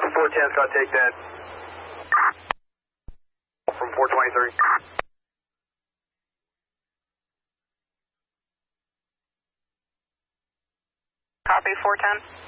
410, Scott, take that. From 423. Copy, 410.